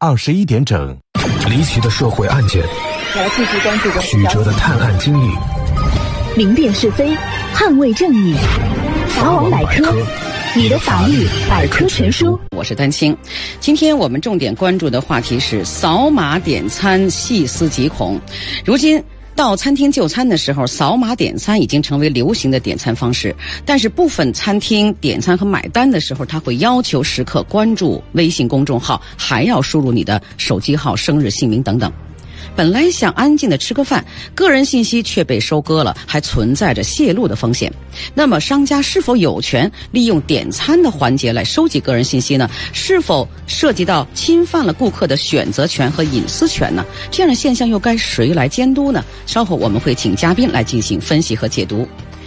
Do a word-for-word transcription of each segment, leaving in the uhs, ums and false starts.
二十一点整。 离奇的社会案件， 我要继续关注曲折的探案经历， 明辨是非，捍卫正义。法网百科，你的法律百科全书。 我是丹青，今天我们重点关注的话题是扫码点餐，细思极恐。如今到餐厅就餐的时候，扫码点餐已经成为流行的点餐方式。但是部分餐厅点餐和买单的时候，他会要求食客关注微信公众号，还要输入你的手机号、生日、姓名等等。本来想安静的吃个饭，个人信息却被收割了，还存在着泄露的风险。那么商家是否有权利用点餐的环节来收集个人信息呢？是否涉及到侵犯了顾客的选择权和隐私权呢？这样的现象又该谁来监督呢？稍后我们会请嘉宾来进行分析和解读。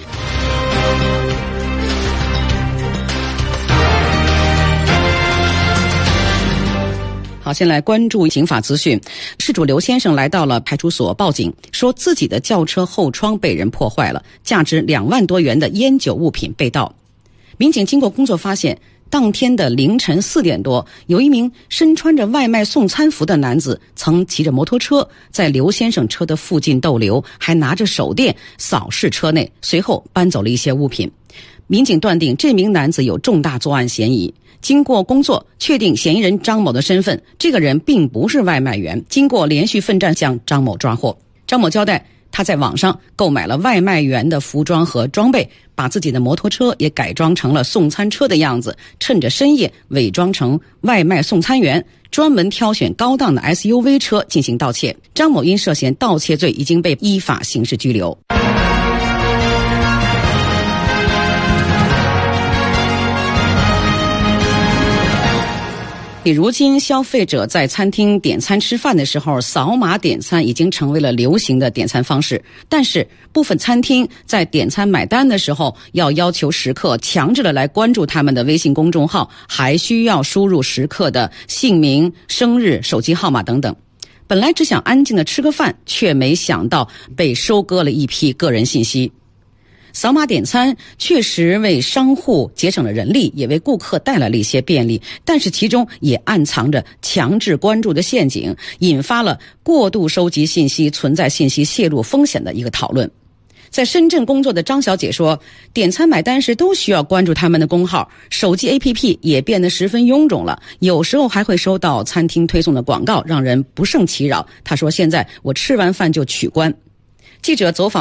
好，先来关注刑法资讯。事主刘先生来到了派出所报警，说自己的轿车后窗被人破坏了，价值两万多元的烟酒物品被盗。民警经过工作发现，当天的凌晨四点多，有一名身穿着外卖送餐服的男子曾骑着摩托车在刘先生车的附近逗留，还拿着手电扫视车内，随后搬走了一些物品。民警断定这名男子有重大作案嫌疑。经过工作确定嫌疑人张某的身份，这个人并不是外卖员，经过连续奋战将张某抓获。张某交代，他在网上购买了外卖员的服装和装备，把自己的摩托车也改装成了送餐车的样子，趁着深夜伪装成外卖送餐员，专门挑选高档的 S U V 车进行盗窃。张某因涉嫌盗窃罪已经被依法刑事拘留。如今消费者在餐厅点餐吃饭的时候，扫码点餐已经成为了流行的点餐方式。但是部分餐厅在点餐买单的时候，要要求食客强制的来关注他们的微信公众号，还需要输入食客的姓名、生日、手机号码等等。本来只想安静的吃个饭，却没想到被收割了一批个人信息。扫码点餐确实为商户节省了人力，也为顾客带来了一些便利，但是其中也暗藏着强制关注的陷阱，引发了过度收集信息存在信息泄露风险的一个讨论。在深圳工作的张小姐说，点餐买单时都需要关注他们的公号，手机 A P P 也变得十分臃肿了，有时候还会收到餐厅推送的广告，让人不胜其扰。她说，现在我吃完饭就取关。记者走访